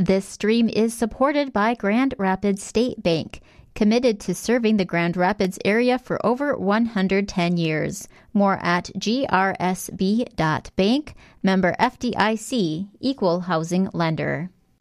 This stream is supported by Grand Rapids State Bank, committed to serving the Grand Rapids area for over 110 years. More at grsb.bank, member FDIC, equal housing lender.